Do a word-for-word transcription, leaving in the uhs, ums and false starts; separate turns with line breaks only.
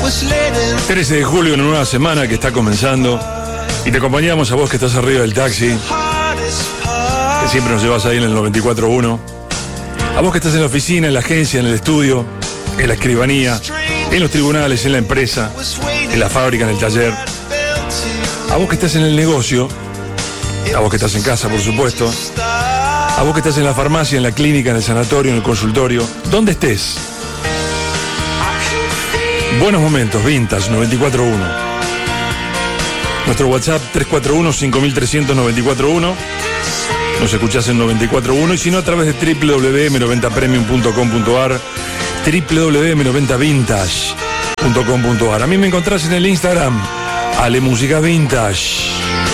trece de julio, una nueva semana que está comenzando. Y te acompañamos a vos que estás arriba del taxi, que siempre nos llevas ahí en el noventa y cuatro punto uno. A vos que estás en la oficina, en la agencia, en el estudio, en la escribanía, en los tribunales, en la empresa, en la fábrica, en el taller. A vos que estás en el negocio, a vos que estás en casa, por supuesto. A vos que estás en la farmacia, en la clínica, en el sanatorio, en el consultorio. Donde estés. Buenos momentos, Vintage noventa y cuatro punto uno. Nuestro WhatsApp tres cuatro uno, cinco tres cero cero, nueve cuatro uno. Nos escuchás en noventa y cuatro punto uno y si no a través de w w w punto m noventa premium punto com punto a r, w w w punto m noventa vintage punto com punto a r. A mí me encontrás en el Instagram, Ale Música Vintage.